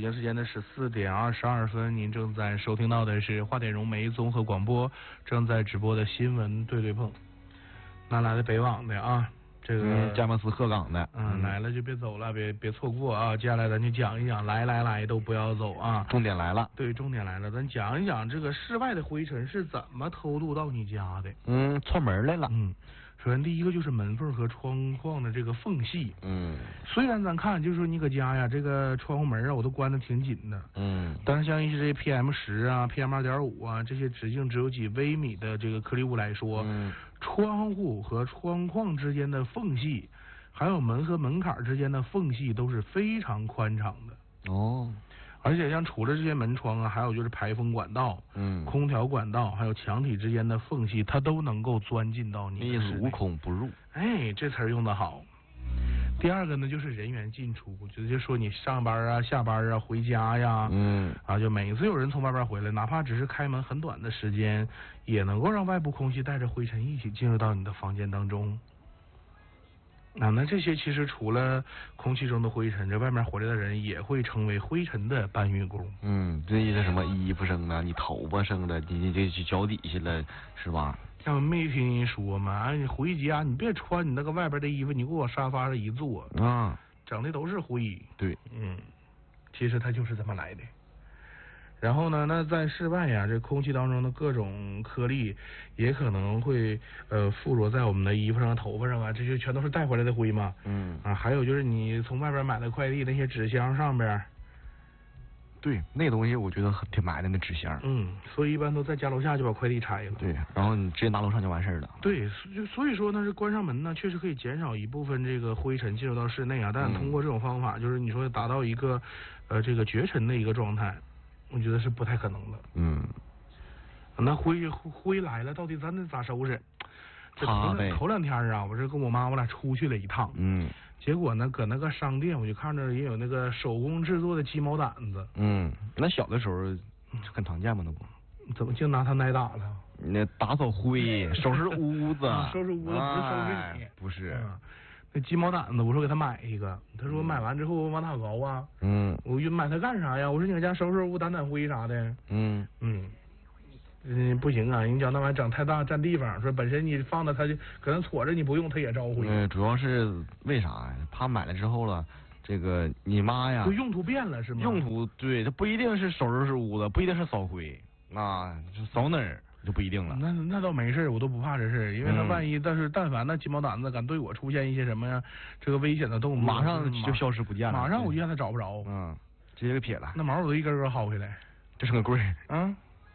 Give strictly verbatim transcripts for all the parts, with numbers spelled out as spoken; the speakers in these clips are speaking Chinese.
北京时间的十四点二十二分，您正在收听到的是华点融媒综合广播正在直播的新闻对对碰。那来的北网的啊，这个、 嗯、佳木斯鹤岗的， 嗯，来了就别走了，别别错过啊！接下来咱就讲一讲，来来来都不要走啊！ 重点来了， 对，重点来了，咱讲一讲这个室外的灰尘是怎么偷渡到你家的。 嗯，串门来了。 嗯。首先，第一个就是门缝和窗框的这个缝隙。 嗯， 虽然咱看就是说你搁家呀，这个窗户门啊，我都关的挺紧的。 嗯， 但是像一些这 P M 十 啊、P M 二点五 啊这些直径只有几微米的这个颗粒物来说， 嗯， 窗户和窗框之间的缝隙，还有门和门槛之间的缝隙都是非常宽敞的。 哦。 而且像除了这些门窗啊，还有就是排风管道、 嗯， 空调管道，还有墙体之间的缝隙，它都能够钻进到你的室内， 无孔不入。 哎，这词儿用得好。第二个呢，就是人员进出，就就说你上班啊、下班啊、回家呀， 嗯， 啊，就每次有人从外边回来，哪怕只是开门很短的时间，也能够让外部空气带着灰尘一起进入到你的房间当中。啊，那这些其实除了空气中的灰尘，这外面回来的人也会成为灰尘的搬运工。 嗯，这些什么衣服剩的，你头发剩的，你你这脚底下了，是吧？ 像没听人说吗？啊，你回家你别穿你那个外边的衣服，你给我沙发上一坐啊， 整的都是灰。 对， 嗯，其实它就是这么来的。然后呢，那在室外呀，这空气当中的各种颗粒也可能会呃附着在我们的衣服上、头发上啊，这些全都是带回来的灰嘛。 嗯啊，还有就是你从外边买的快递那些纸箱上边。 对，那东西我觉得挺埋汰，那纸箱。 嗯，所以一般都在家楼下就把快递拆了。 对，然后你直接拿楼上就完事儿了。 对，就所以说呢，是关上门呢，确实可以减少一部分这个灰尘进入到室内啊。但是通过这种方法，嗯、就是你说达到一个呃这个绝尘的一个状态，我觉得是不太可能的。 嗯， 那灰灰来了，到底咱得咋收拾？这头头两天啊，我是跟我妈我俩出去了一趟。 嗯。 结果呢，搁那个商店，我就看着也有那个手工制作的鸡毛掸子。 嗯，那小的时候很常见嘛，那不？ 怎么净拿它挨打了？ 那打扫灰，收拾屋子， 啊、收拾屋子不是收拾你， 不是。 嗯、那鸡毛掸子，我说给他买一个，他说买完之后往哪搞啊？ 嗯， 我就买它干啥呀？我说你搁家收拾屋、掸掸灰啥的。 嗯嗯。嗯，不行啊！你讲那玩意整太大占地方，说本身你放的它就可能戳着你不用，它也招灰。 嗯，主要是为啥呀？他买了之后了，这个你妈呀， 就用途变了是吗？ 用途对，它不一定是收拾屋子，不一定是扫灰啊，扫哪儿就不一定了。 那那倒没事，我都不怕这事，因为他万一，嗯、但是但凡那鸡毛掸子敢对我出现一些什么呀，这个危险的动作， 马上就消失不见了。 马上我就让他找不着。 嗯，直接给撇了。 那毛我都一根根薅回来， 这是个柜。 嗯。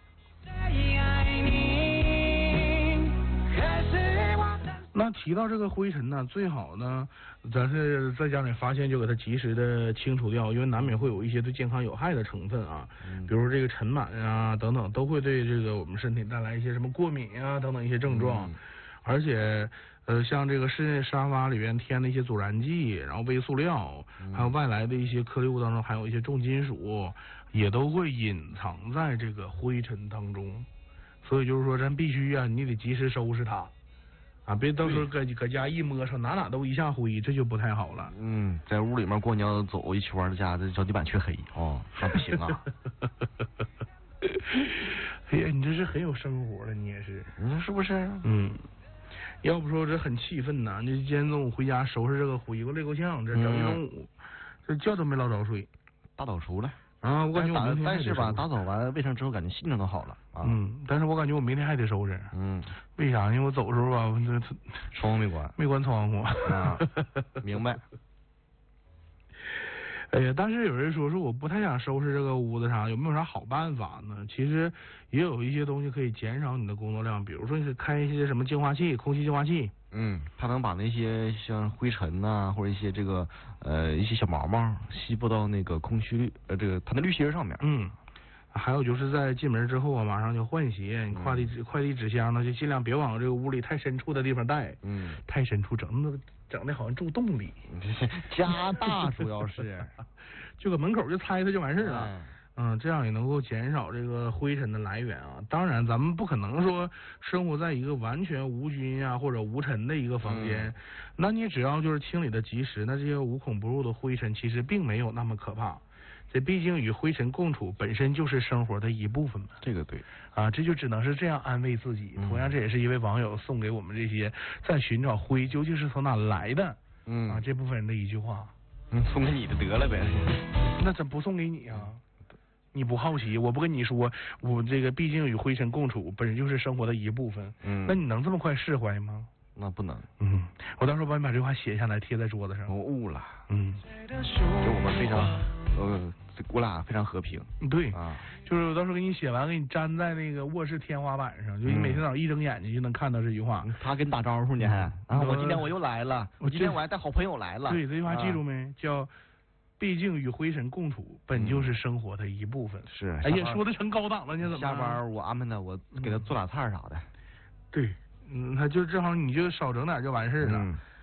那提到这个灰尘呢，最好呢，咱是在家里发现就给它及时的清除掉，因为难免会有一些对健康有害的成分啊， 嗯、 比如这个尘螨啊等等，都会对这个我们身体带来一些什么过敏啊等等一些症状， 嗯、 而且呃像这个室内沙发里边添的一些阻燃剂，然后微塑料， 嗯、 还有外来的一些颗粒物当中含有一些重金属，也都会隐藏在这个灰尘当中，所以就是说咱必须啊，你得及时收拾它。啊，别到时候搁搁家一摸上，哪哪都一下灰，这就不太好了。 嗯，在屋里面过年走一圈的家，这脚底板黢黑哦，那不行啊。 哎呀，你这是很有生活了，你也是， 你说是不是？ 嗯，要不说这很气愤呐！你今天中午回家收拾这个灰，我累够呛，这整一中午，嗯、这觉都没捞着睡。 大扫除了啊！我感觉我明天但是吧，打扫完卫生之后，感觉心情都好了啊。 嗯，但是我感觉我明天还得收拾。 嗯， 为啥？因为我走的时候吧，这窗户没关， 没关窗户。 啊，明白。 哎呀，但是有人说说我不太想收拾这个屋子啥，有没有啥好办法呢？其实也有一些东西可以减少你的工作量，比如说你是开一些什么净化器、空气净化器。 嗯，它能把那些像灰尘呐、啊，或者一些这个呃一些小毛毛吸附到那个空气滤呃这个它的滤芯上面。 嗯。还有就是在进门之后啊，马上就换鞋。你快递纸、嗯、快递纸箱呢，就尽量别往这个屋里太深处的地方带。 嗯， 太深处整的整的好像住洞里。 加大主要是， 就搁门口就拆它就完事了。嗯嗯，这样也能够减少这个灰尘的来源啊。当然，咱们不可能说生活在一个完全无菌啊或者无尘的一个房间。嗯、那你只要就是清理的及时，那这些无孔不入的灰尘其实并没有那么可怕。 这毕竟与灰尘共处本身就是生活的一部分嘛。 这个对。 啊，这就只能是这样安慰自己。 嗯、 同样，这也是一位网友送给我们这些在寻找灰究竟是从哪来的， 嗯啊这部分人的一句话。 嗯，送给你的得了呗。 那怎不送给你啊？你不好奇，我不跟你说，我这个毕竟与灰尘共处，本身就是生活的一部分。 嗯， 那你能这么快释怀吗？ 那不能。 嗯，我到时候帮你把这句话写下来，贴在桌子上。 我悟了。 嗯， 就我们非常，呃，我俩非常和平。 对。 啊。 就是我到时候给你写完，给你粘在那个卧室天花板上，就你每天早上一睁眼睛就能看到这句话。 嗯、他跟你打招呼呢还。啊，我今天我又来了，我今天我还带好朋友来了。 对，这句话记住没？啊、叫。毕竟与灰尘共处，本就是生活的一部分。 嗯、是， 哎呀，说的成高档了，你怎么？ 下班我安排他，我给他做俩菜啥的。 对，嗯，他就正好你就少整点就完事了。嗯